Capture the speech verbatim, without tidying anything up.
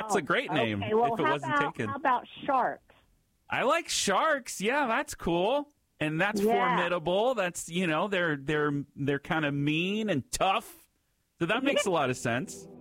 That's a great name Okay, well, if it how wasn't about, taken. How about Sharks? I like Sharks. Yeah, that's cool. And that's Yeah. formidable. That's, you know, they're they're they're kind of mean and tough. So that makes a lot of sense.